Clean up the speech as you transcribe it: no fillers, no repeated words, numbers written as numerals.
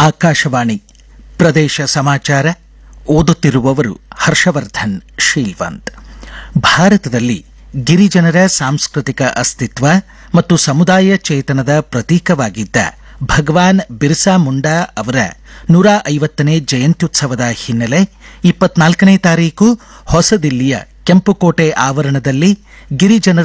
ಆಕಾಶವಾಣಿ ಪ್ರದೇಶ ಸಮಾಚಾರ ಓದುತ್ತಿರುವವರು ಹರ್ಷವರ್ಧನ್ ಶೀಲ್ವಂತ್. ಭಾರತದಲ್ಲಿ ಗಿರಿಜನರ ಸಾಂಸ್ಕೃತಿಕ ಅಸ್ತಿತ್ವ ಮತ್ತು ಸಮುದಾಯ ಚೇತನದ ಪ್ರತೀಕವಾಗಿದ್ದ ಭಗವಾನ್ ಬಿರ್ಸಾ ಮುಂಡಾ ಅವರ 150ನೇ ಜಯಂತ್ಯುತ್ಸವದ ಹಿನ್ನೆಲೆ 24ನೇ ತಾರೀಕು ಹೊಸದಿಲ್ಲಿಯ ಕೆಂಪುಕೋಟೆ ಆವರಣದಲ್ಲಿ ಗಿರಿಜನರ